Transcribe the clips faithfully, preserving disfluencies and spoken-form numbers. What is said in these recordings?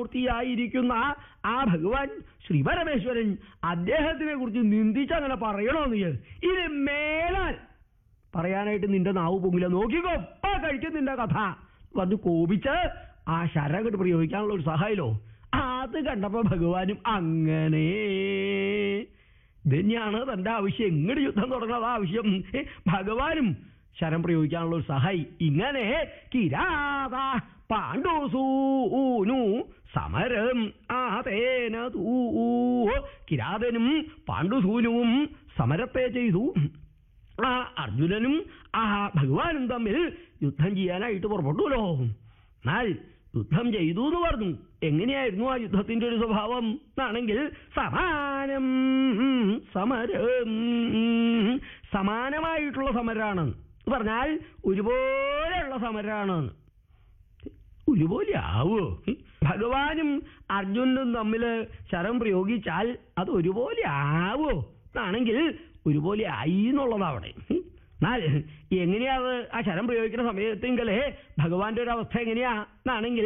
അവതാരമൂർത്തിയായിരിക്കുന്ന ആ ഭഗവാൻ ശ്രീപരമേശ്വരൻ അദ്ദേഹത്തിനെ കുറിച്ച് നിന്ദിച്ചങ്ങനെ പറയണോന്ന് ഇത് മേലാൽ പറയാനായിട്ട് നിന്റെ നാവ് പൊങ്ങില്ല. നോക്കിക്കോ ആ കഴിക്കും നിന്റെ കഥ വന്ന് കോപിച്ച് ആ ശരകട്ട് പ്രയോഗിക്കാനുള്ള ഒരു സഹായമല്ലോ. അത് കണ്ടപ്പോ ഭഗവാനും അങ്ങനെ തന്നെയാണ് തന്റെ ആവശ്യം. എങ്ങോട്ട് യുദ്ധം തുടങ്ങുന്നത് ആവശ്യം? ഭഗവാനും ശരം പ്രയോഗിക്കാനുള്ള ഒരു സഹായി. ഇങ്ങനെ കിരാത പാണ്ഡുസൂനു സമരം ആതേന തൂ കിരാതനും പാണ്ഡുസൂനുവും സമരത്തെ ചെയ്തു. ആ അർജുനനും ആ ഭഗവാനും തമ്മിൽ യുദ്ധം ചെയ്യാനായിട്ട് പുറപ്പെട്ടുല്ലോ. എന്നാൽ യുദ്ധം ചെയ്തു എന്ന് പറഞ്ഞു. എങ്ങനെയായിരുന്നു ആ യുദ്ധത്തിന്റെ ഒരു സ്വഭാവം എന്നാണെങ്കിൽ സമാനം സമരം, സമാനമായിട്ടുള്ള സമരാണ് പറഞ്ഞാൽ ഒരുപോലെയുള്ള സമരാണ്. ഒരുപോലെ ആവോ? ഭഗവാനും അർജുനനും തമ്മിൽ ശരം പ്രയോഗിച്ചാൽ അത് ഒരുപോലെ ആവോ എന്നാണെങ്കിൽ ഒരുപോലെ ആയി എന്നുള്ളതാവണേ. എന്നാൽ എങ്ങനെയാത് ആ ശരം പ്രയോഗിക്കുന്ന സമയത്തെങ്കിലേ ഭഗവാന്റെ ഒരു അവസ്ഥ എങ്ങനെയാ എന്നാണെങ്കിൽ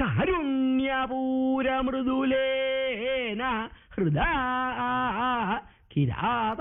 കാരുണ്യപൂരമൃദുലേന ഹൃദാ കിരാത,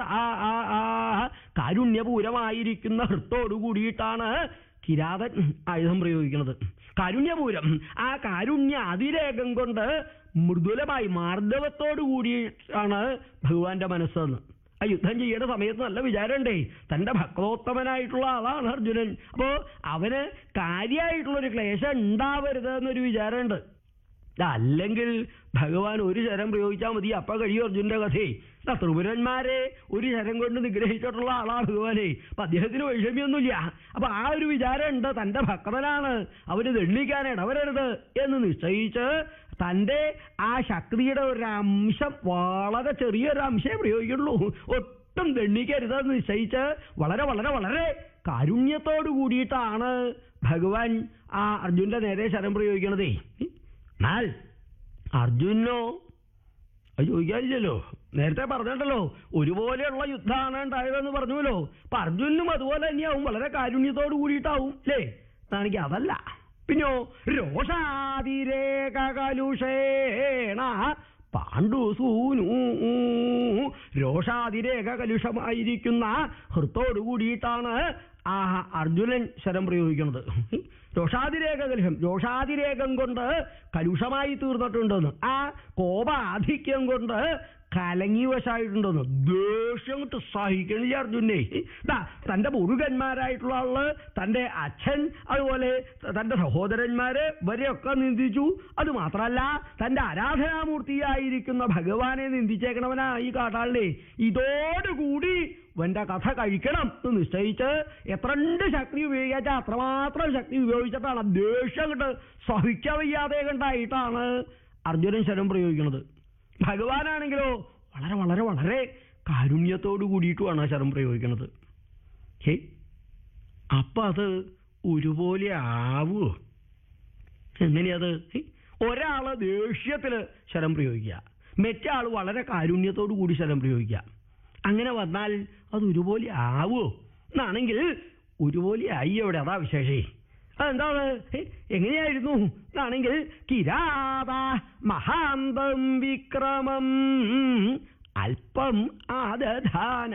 കാരുണ്യപൂരമായിരിക്കുന്ന ഹൃത്തോടു കൂടിയിട്ടാണ് കിരാതൻ ആയുധം പ്രയോഗിക്കുന്നത്. കാരുണ്യപൂരം, ആ കാരുണ്യ അതിരേകം കൊണ്ട് മൃദുലമായി മാർദ്ദവത്തോടു കൂടിയിട്ടാണ് ഭഗവാന്റെ മനസ്സെന്ന്. ആ യുദ്ധം ചെയ്യേണ്ട സമയത്ത് നല്ല വിചാരമുണ്ടേ. തന്റെ ഭക്തോത്തമനായിട്ടുള്ള ആളാണ് അർജുനൻ. അപ്പോ അവന് കാര്യമായിട്ടുള്ളൊരു ക്ലേശം ഉണ്ടാവരുത് എന്നൊരു വിചാരമുണ്ട്. അല്ലെങ്കിൽ ഭഗവാൻ ഒരു ശരം പ്രയോഗിച്ചാൽ മതി, അപ്പൊ കഴിയും അർജുനന്റെ കഥയെ. ത്രിപുരന്മാരെ ഒരു ശരം കൊണ്ട് നിഗ്രഹിച്ചിട്ടുള്ള ആളാ ഭഗവാനെ. അപ്പൊ അദ്ദേഹത്തിന് വൈഷമ്യൊന്നുമില്ല. അപ്പൊ ആ ഒരു വിചാരം ഉണ്ട്, തന്റെ ഭക്തനാണ്, അവന് ദണ്ഡിക്കാൻ ഇടവരരുത് എന്ന് നിശ്ചയിച്ച് തന്റെ ആ ശക്തിയുടെ ഒരു അംശം, വളരെ ചെറിയൊരു അംശമേ പ്രയോഗിക്കുള്ളൂ, ഒട്ടും ദണ്ഡിക്കരുതെന്ന് നിശ്ചയിച്ച് വളരെ വളരെ വളരെ കാരുണ്യത്തോടു കൂടിയിട്ടാണ് ഭഗവാൻ ആ അർജുനന്റെ നേരെ ശരം പ്രയോഗിക്കണതേ. എന്നാൽ അർജുനോ അത് ചോദിക്കാനില്ലല്ലോ. നേരത്തെ പറഞ്ഞിട്ടല്ലോ ഒരുപോലെയുള്ള യുദ്ധമാണ് ഉണ്ടായതെന്ന് പറഞ്ഞുവല്ലോ. അപ്പൊ അർജുനും അതുപോലെ തന്നെയാവും, വളരെ കാരുണ്യത്തോടു കൂടിയിട്ടാവും അല്ലേ? ആണെങ്കിൽ അതല്ല, പിന്നോ രോഷാതിരേക കലുഷേണ പാണ്ഡുസൂനു, രോഷാതിരേക കലുഷമായിരിക്കുന്ന ഹൃത്തോടു കൂടിയിട്ടാണ് ആ അർജുനൻ ശരം പ്രയോഗിക്കുന്നത്. രോഷാതിരേക കലുഷം, രോഷാതിരേകം കൊണ്ട് കലുഷമായി തീർന്നിട്ടുണ്ടെന്ന്, ആ കോപാധിക്യം കൊണ്ട് കലങ്ങി വശായിട്ടുണ്ടെന്ന്. ദേഷ്യം കൊണ്ട് സഹിക്കണില്ല അർജുനെ. തന്റെ മുരുകന്മാരായിട്ടുള്ള ആള്, തന്റെ അച്ഛൻ, അതുപോലെ തന്റെ സഹോദരന്മാര് വരെയൊക്കെ നിന്ദിച്ചു. അത് മാത്രല്ല തന്റെ ആരാധനാമൂർത്തിയായിരിക്കുന്ന ഭഗവാനെ നിന്ദിച്ചേക്കണവനാ ഈ കാട്ടാളിനെ. ഇതോടുകൂടി വന്റെ കഥ കഴിക്കണം എന്ന് നിശ്ചയിച്ച് എത്രണ്ട് ശക്തി ഉപയോഗിച്ചാൽ അത്രമാത്രം ശക്തി ഉപയോഗിച്ചിട്ടാണ്, ദേഷ്യം കണ്ട് സഹിക്കാൻ വയ്യാതെ കണ്ടായിട്ടാണ് അർജുനൻ ശരം പ്രയോഗിക്കുന്നത്. ഭഗവാനാണെങ്കിലോ വളരെ വളരെ വളരെ കാരുണ്യത്തോടു കൂടിയിട്ടുമാണ് ശരം പ്രയോഗിക്കുന്നത്. ഹേ, അപ്പൊ അത് ഒരുപോലെ ആവുമോ? എങ്ങനെയത്? ഒരാള് ദേഷ്യത്തില് ശരം പ്രയോഗിക്കുക, മറ്റേ ആള് വളരെ കാരുണ്യത്തോടു കൂടി ശരം പ്രയോഗിക്കുക. അങ്ങനെ വന്നാൽ അത് ഒരുപോലെ ആവുമോ എന്നാണെങ്കിൽ ഒരുപോലെ ആയി അവിടെ. അതാ വിശേഷേ. അതെന്താണ്? എങ്ങനെയായിരുന്നു എന്നാണെങ്കിൽ കിരാത മഹാന്തം വിക്രമം അല്പം ആദധാന,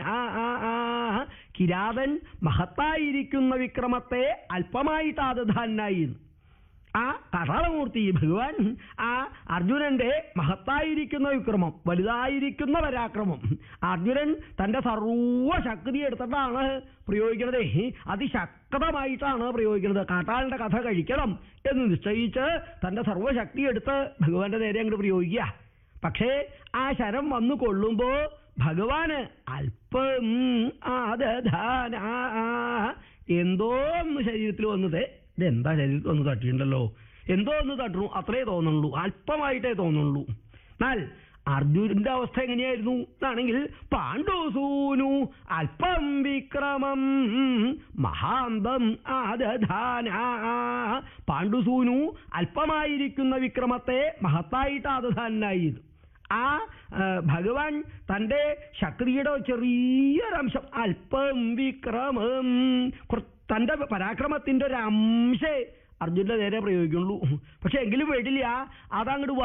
കിരാതൻ മഹത്തായിരിക്കുന്ന വിക്രമത്തെ അല്പമായിട്ട് ആദധാനായി. ആ കഥാളമൂർത്തി ഭഗവാൻ ആ അർജുനന്റെ മഹത്തായിരിക്കുന്ന വിക്രമം, വലുതായിരിക്കുന്ന പരാക്രമം അർജുനൻ തന്റെ സർവശക്തി എടുത്തിട്ടാണ് പ്രയോഗിക്കുന്നത്. അതിശക്തമായിട്ടാണ് പ്രയോഗിക്കുന്നത്. കാട്ടാളിന്റെ കഥ കഴിക്കണം എന്ന് നിശ്ചയിച്ച് തന്റെ സർവശക്തി എടുത്ത് ഭഗവാന്റെ നേരെ അങ്ങോട്ട് പ്രയോഗിക്കുക. പക്ഷേ ആ ശരം വന്നു കൊള്ളുമ്പോ ഭഗവാന് അല്പം ആദധാന, എന്തോ ഒന്ന് ശരീരത്തിൽ വന്നത്. ഇതെന്താ ശരീരത്തിൽ ഒന്ന് തട്ടിയിട്ടുണ്ടല്ലോ, എന്തോ ഒന്ന് തട്ടണു, അത്രേ തോന്നുള്ളൂ, അല്പമായിട്ടേ തോന്നുള്ളൂ. എന്നാൽ അർജുനന്റെ അവസ്ഥ എങ്ങനെയായിരുന്നു എന്നാണെങ്കിൽ പാണ്ഡുസൂനു അല്പം വിക്രമം മഹാന്തം ആദധാന, പാണ്ഡുസൂനു അല്പമായിരിക്കുന്ന വിക്രമത്തെ മഹത്തായിട്ട് ആദധാനായി. ആ ഭഗവാൻ തന്റെ ശക്തിയുടെ ചെറിയൊരംശം, അല്പം വിക്രമം, തന്റെ പരാക്രമത്തിന്റെ ഒരു അംശേ അർജുനന്റെ നേരെ പ്രയോഗിക്കുള്ളൂ. പക്ഷെ എങ്കിലും വേണ്ടില്ല, അതങ്ങോട്ട്